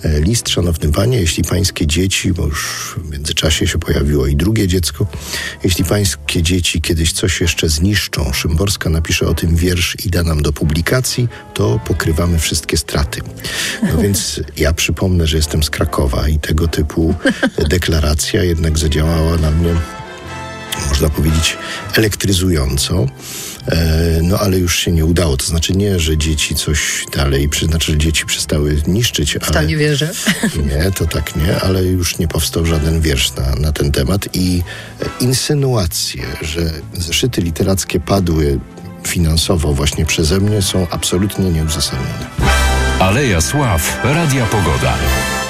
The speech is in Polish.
List, szanowny panie, jeśli pańskie dzieci, bo już w międzyczasie się pojawiło i drugie dziecko, jeśli pańskie dzieci kiedyś coś jeszcze zniszczą, Szymborska napisze o tym wiersz i da nam do publikacji, to pokrywamy wszystkie straty. No więc ja przypomnę, że jestem z Krakowa i tego typu deklaracja jednak zadziałała na mnie, można powiedzieć, elektryzująco. No ale już się nie udało. To znaczy nie, że dzieci coś dalej, że dzieci przestały niszczyć. W to nie wierzę. Nie, to tak nie, ale już nie powstał żaden wiersz na ten temat. I insynuacje, że zeszyty literackie padły finansowo właśnie przeze mnie, są absolutnie nieuzasadnione. Aleja Sław, Radia Pogoda.